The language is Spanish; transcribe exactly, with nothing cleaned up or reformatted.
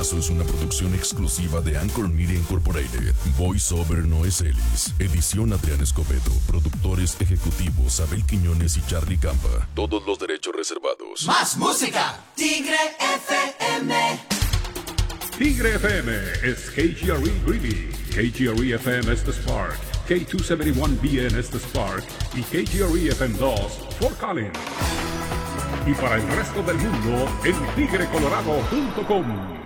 Caso es una producción exclusiva de Anchor Media Incorporated. Voice Over Noé Celis. Edición Adrián Escobedo. Productores ejecutivos Abel Quiñones y Charlie Campa. Todos los derechos reservados. Más música. Tigre F M. Tigre F M is K G R E Greeley. K G R E F M es The Spark. K doscientos setenta y uno B N es The Spark. Y K G R E F M dos, Fort Collins. Y para el resto del mundo, en tigre colorado punto com.